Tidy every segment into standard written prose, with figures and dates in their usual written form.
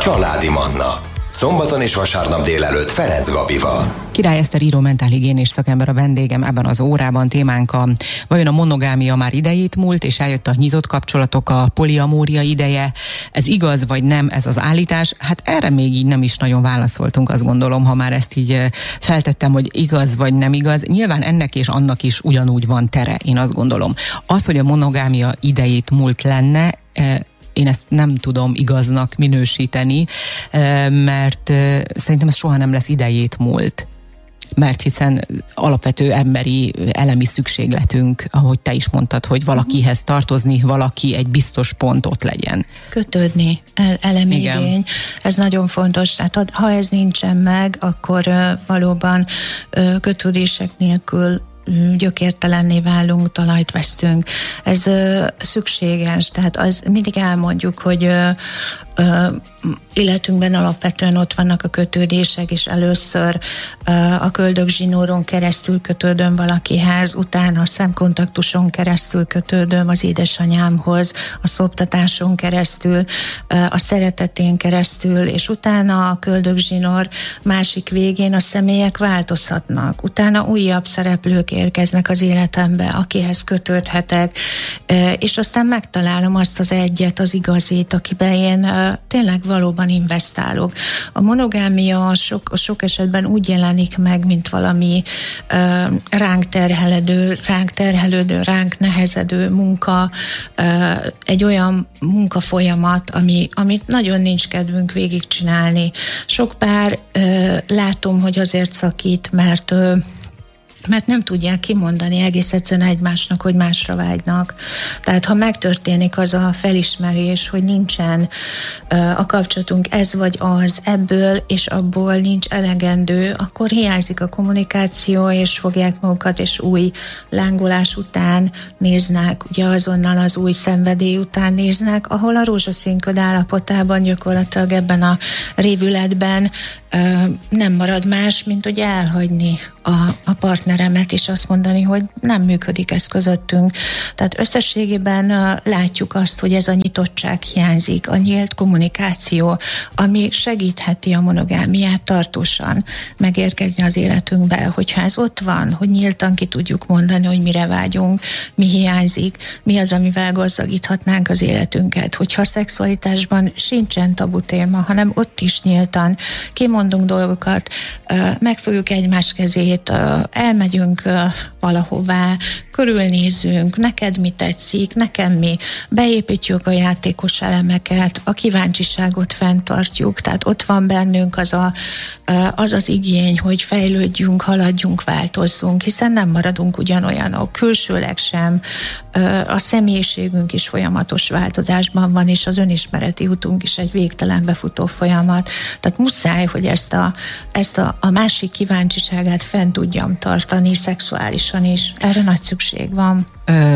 Családi Manna. Szombaton és vasárnap délelőtt Ferenc Gabival. Király Eszter író mentálhigiénés szakember a vendégem ebben az órában. Témánk vajon a monogámia már idejét múlt, és eljött a nyitott kapcsolatok, a poliamória ideje. Ez igaz vagy nem, ez az állítás? Hát erre még így nem is nagyon válaszoltunk, azt gondolom, ha már ezt így feltettem, hogy igaz vagy nem igaz. Nyilván ennek és annak is ugyanúgy van tere, én azt gondolom. Az, hogy a monogámia idejét múlt lenne, én ezt nem tudom igaznak minősíteni, mert szerintem ez soha nem lesz idejét múlt. Mert hiszen alapvető emberi elemi szükségletünk, ahogy te is mondtad, hogy valakihez tartozni, valaki egy biztos pont ott legyen. Kötődni, elemi igény. Ez nagyon fontos. Tehát ha ez nincsen meg, akkor valóban kötődések nélkül gyökértelenné válunk, talajt vesztünk. Ez szükséges, tehát az mindig elmondjuk, hogy életünkben alapvetően ott vannak a kötődések, és először a köldökzsinóron keresztül kötődöm valakihez, utána a szemkontaktuson keresztül kötődöm az édesanyámhoz, a szoptatáson keresztül, a szeretetén keresztül, és utána a köldökzsinór másik végén a személyek változhatnak. Utána újabb szereplők érkeznek az életembe, akihez kötődhetek, és aztán megtalálom azt az egyet, az igazit, akiben én tényleg valóban investálok. A monogámia sok esetben úgy jelenik meg, mint valami ránk terhelődő, ránk nehezedő munka, egy olyan munkafolyamat, amit nagyon nincs kedvünk végigcsinálni. Sok pár látom, hogy azért szakít, mert nem tudják kimondani egész egyszerűen egymásnak, hogy másra vágynak. Tehát ha megtörténik az a felismerés, hogy nincsen a kapcsolatunk ez vagy az, ebből és abból nincs elegendő, akkor hiányzik a kommunikáció, és fogják magukat, és új lángolás után néznek, ugye azonnal az új szenvedély után néznek, ahol a rózsaszínköd állapotában gyakorlatilag ebben a révületben nem marad más, mint hogy elhagyni a partneremet, és azt mondani, hogy nem működik ez közöttünk. Tehát összességében látjuk azt, hogy ez a nyitottság hiányzik, a nyílt kommunikáció, ami segítheti a monogámiát tartósan megérkezni az életünkbe, hogyha ez ott van, hogy nyíltan ki tudjuk mondani, hogy mire vágyunk, mi hiányzik, mi az, amivel gazdagíthatnánk az életünket. Hogyha a szexualitásban sincsen tabu téma, hanem ott is nyíltan kimondunk dolgokat, megfogjuk egymás kezét, elmegyünk valahová, körülnézünk, neked mi tetszik, nekem mi, beépítjük a játékos elemeket, a kíváncsiságot fenntartjuk, tehát ott van bennünk az igény, hogy fejlődjünk, haladjunk, változzunk, hiszen nem maradunk ugyanolyanok, külsőleg sem, a személyiségünk is folyamatos változásban van, és az önismereti utunk is egy végtelenbe futó folyamat. Tehát muszáj, hogy ezt a másik kíváncsiságát fenn tudjam tartani szexuálisan is. Erre nagy szükség van.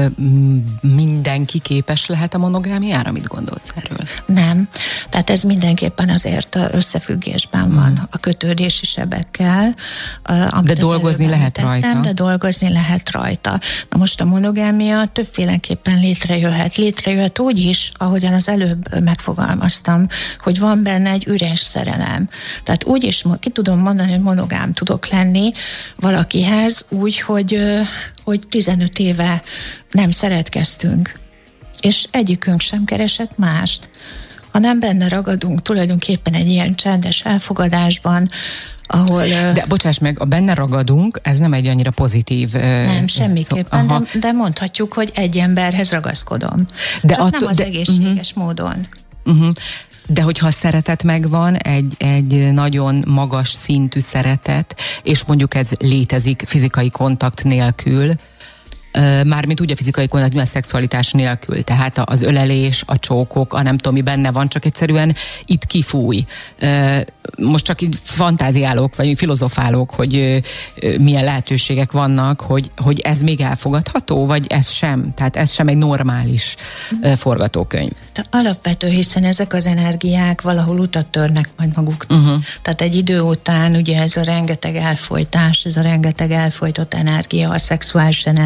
Mindenki képes lehet a monogámiára? Mit gondolsz erről? Nem. Tehát ez mindenképpen azért összefüggésben van a kötődési sebekkel. De dolgozni lehet rajta. De dolgozni lehet rajta. Na most a monogámia többféleképpen létrejöhet úgy is, ahogyan az előbb megfogalmaztam, hogy van benne egy üres szerelem. Tehát úgy is ki tudom mondani, hogy monogám tudok lenni valakihez úgy, hogy 15 éve nem szeretkeztünk, és egyikünk sem keresett mást, hanem benne ragadunk tulajdonképpen egy ilyen csendes elfogadásban, ahol... De bocsáss meg, a benne ragadunk, ez nem egy annyira pozitív... Nem, semmiképpen, de mondhatjuk, hogy egy emberhez ragaszkodom. Csak nem az egészséges módon. De hogyha a szeretet megvan, egy nagyon magas szintű szeretet, és mondjuk ez létezik fizikai kontakt nélkül, mármint úgy a fizikai kontakt, a szexualitás nélkül, tehát az ölelés, a csókok, a nem tudom, mi benne van, csak egyszerűen itt kifúj. Most csak így fantáziálok, vagy filozofálok, hogy milyen lehetőségek vannak, hogy ez még elfogadható, vagy ez sem? Tehát ez sem egy normális forgatókönyv. Alapvető, hiszen ezek az energiák valahol utat törnek majd maguknak. Tehát egy idő után ugye ez a rengeteg elfojtás, ez a rengeteg elfojtott energia, a szexuális energiák,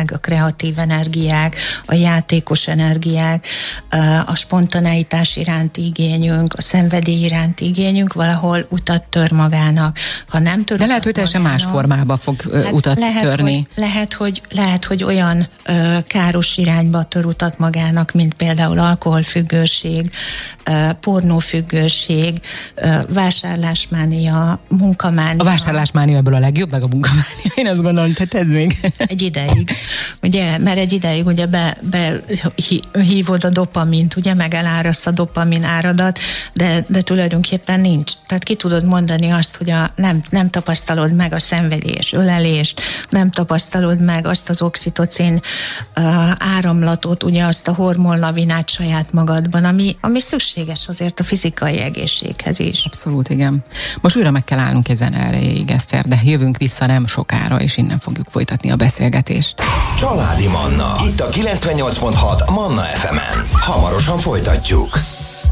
energiák, a kreatív energiák, a játékos energiák, a spontaneitás iránti igényünk, a szenvedély iránti igényünk valahol utat tör magának. Ha nem tör, de lehet, hogy teljesen más formába fog utat törni. Lehet, hogy olyan káros irányba tör utat magának, mint például alkoholfüggőség, pornófüggőség, vásárlásmánia, munkamánia. A vásárlásmánia ebből a legjobb, meg a munkamánia. Én azt gondolom, tehát ez még... Egy ideig, ugye, mert egy ideig ugye hívod a dopamint, ugye, meg eláraszt a dopamin áradat, de tulajdonképpen nincs. Tehát ki tudod mondani azt, hogy nem tapasztalod meg a szenvedés, ölelést, nem tapasztalod meg azt az oxitocin áramlatot, ugye azt a hormonlavinát saját magadban, ami szükséges azért a fizikai egészséghez is. Abszolút, igen. Most újra meg kell állnunk egy zene erejéig, Eszter, de jövünk vissza nem sokára, és innen fogjuk folytatni a beszélgetést. Családi Manna. Itt a 98.6 Manna FM-en. Hamarosan folytatjuk.